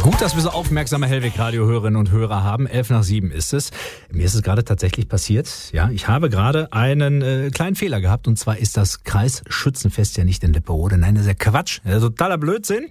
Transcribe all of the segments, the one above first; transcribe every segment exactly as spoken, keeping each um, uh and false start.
Gut, dass wir so aufmerksame Hellweg-Radio-Hörerinnen und Hörer haben. Elf nach sieben ist es. Mir ist es gerade tatsächlich passiert. Ja, ich habe gerade einen äh, kleinen Fehler gehabt. Und zwar ist das Kreisschützenfest ja nicht in Lipperode. Nein, das ist ja Quatsch. Das ist totaler Blödsinn.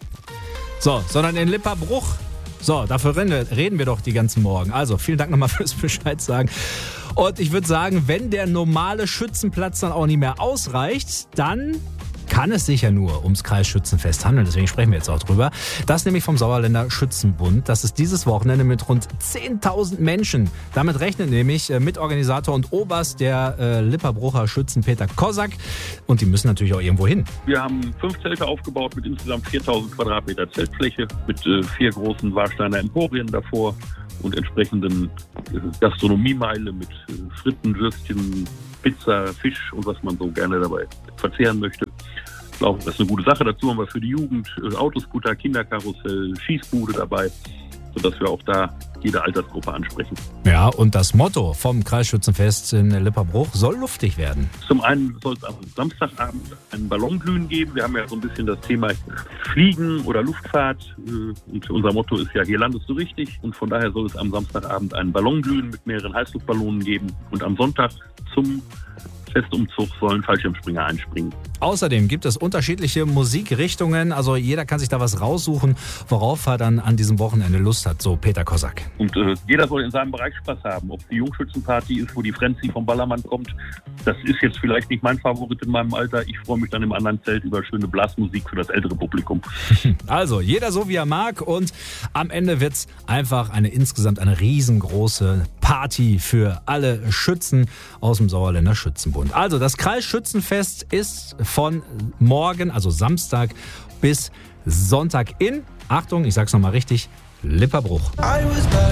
So, sondern in Lipperbruch. So, dafür reden wir doch die ganzen Morgen. Also, vielen Dank nochmal fürs Bescheid sagen. Und ich würde sagen, wenn der normale Schützenplatz dann auch nicht mehr ausreicht, dann kann es sich ja nur ums Kreisschützenfest handeln. Deswegen sprechen wir jetzt auch drüber. Das nämlich vom Sauerländer Schützenbund. Das ist dieses Wochenende mit rund zehntausend Menschen. Damit rechnet nämlich äh, Mitorganisator und Oberst der äh, Lipperbrucher Schützen Peter Kosak. Und die müssen natürlich auch irgendwo hin. Wir haben fünf Zelte aufgebaut mit insgesamt viertausend Quadratmeter Zeltfläche, mit äh, vier großen Warsteiner Emporien davor und entsprechenden äh, Gastronomiemeile mit äh, Fritten, Würstchen, Pizza, Fisch und was man so gerne dabei verzehren möchte. Ich glaube, das ist eine gute Sache. Dazu haben wir für die Jugend Autoscooter, Kinderkarussell, Schießbude dabei, sodass wir auch da jede Altersgruppe ansprechen. Ja, und das Motto vom Kreisschützenfest in Lipperbruch soll luftig werden. Zum einen soll es am Samstagabend einen Ballonglühen geben. Wir haben ja so ein bisschen das Thema Fliegen oder Luftfahrt. Und unser Motto ist ja, hier landest du richtig. Und von daher soll es am Samstagabend einen Ballonglühen mit mehreren Heißluftballonen geben. Und am Sonntag zum Festumzug sollen Fallschirmspringer einspringen. Außerdem gibt es unterschiedliche Musikrichtungen, also jeder kann sich da was raussuchen, worauf er dann an diesem Wochenende Lust hat, so Peter Kosak. Und äh, jeder soll in seinem Bereich Spaß haben. Ob die Jungschützenparty ist, wo die Frenzy vom Ballermann kommt, das ist jetzt vielleicht nicht mein Favorit in meinem Alter. Ich freue mich dann im anderen Zelt über schöne Blasmusik für das ältere Publikum. Also jeder so wie er mag und am Ende wird es einfach eine insgesamt eine riesengroße Party für alle Schützen aus dem Sauerländer Schützenbund. Also das Kreisschützenfest ist von morgen, also Samstag bis Sonntag in, Achtung, ich sag's nochmal richtig, Lipperbruch.